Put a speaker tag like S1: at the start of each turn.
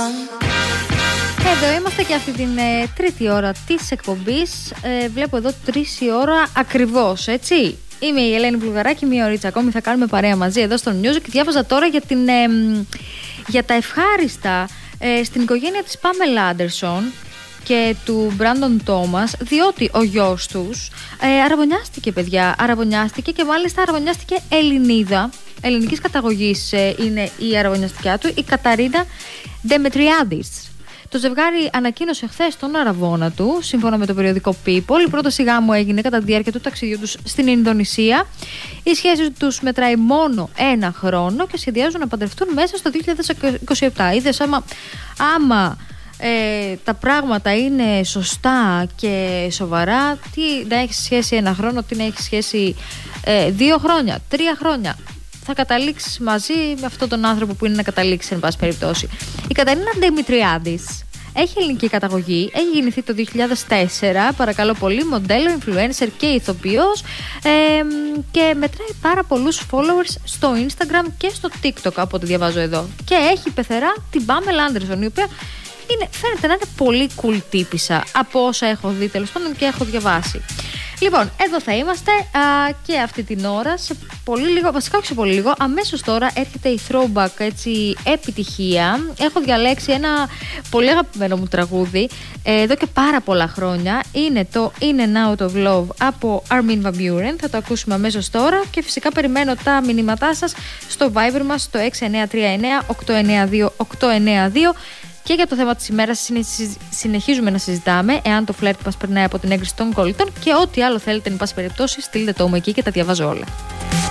S1: Εδώ είμαστε και αυτή την τρίτη ώρα της εκπομπής. Βλέπω εδώ 3 η ώρα ακριβώς, έτσι. Είμαι η Ελένη Βουλγαράκη, μία ωρίτσα ακόμη θα κάνουμε παρέα μαζί εδώ στο Music. Διάβαζα τώρα για τα ευχάριστα στην οικογένεια της Πάμελα Άντερσον και του Μπράντον Τόμας, διότι ο γιος τους αραβωνιάστηκε, παιδιά. Αραβωνιάστηκε και μάλιστα αραβωνιάστηκε Ελληνίδα. Ελληνικής καταγωγής είναι η αραβωνιαστικιά του, η Καταρίνα Ντεμετριάντης. Το ζευγάρι ανακοίνωσε χθες τον αραβώνα του, σύμφωνα με το περιοδικό People. Η πρόταση γάμου έγινε κατά τη διάρκεια του ταξιδιού τους στην Ινδονησία. Η σχέση τους μετράει μόνο 1 χρόνο και σχεδιάζουν να παντρευτούν μέσα στο 2027. Είδες, άμα τα πράγματα είναι σωστά και σοβαρά, τι να έχει σχέση 1 χρόνο, τι να έχει σχέση 2 χρόνια, 3 χρόνια. Θα καταλήξεις μαζί με αυτόν τον άνθρωπο που είναι να καταλήξει, εν πάση περιπτώσει. Η Καταρίνα Ντεμητριάντης έχει ελληνική καταγωγή, έχει γεννηθεί το 2004, παρακαλώ πολύ, μοντέλο, influencer και ηθοποιός, και μετράει πάρα πολλούς followers στο Instagram και στο TikTok, από ό,τι διαβάζω εδώ. Και έχει πεθερά την Πάμελα Άντερσον, η οποία φαίνεται να είναι πολύ cool τύπισσα από όσα έχω δει τέλος πάντων και έχω διαβάσει. Λοιπόν, εδώ θα είμαστε και αυτή την ώρα, σε πολύ λίγο, βασικά όχι σε πολύ λίγο, αμέσως τώρα έρχεται η throwback, έτσι, επιτυχία. Έχω διαλέξει ένα πολύ αγαπημένο μου τραγούδι εδώ και πάρα πολλά χρόνια. Είναι το In and Out of Love από Armin van Buuren. Θα το ακούσουμε αμέσως τώρα και φυσικά περιμένω τα μηνύματά σας στο Viber μας, στο 6939 892 892. Και για το θέμα της ημέρας συνεχίζουμε να συζητάμε εάν το φλερτ μας περνάει από την έγκριση των κολλητών και ό,τι άλλο θέλετε, εν πάση περιπτώσει, στείλτε το μου εκεί και τα διαβάζω όλα.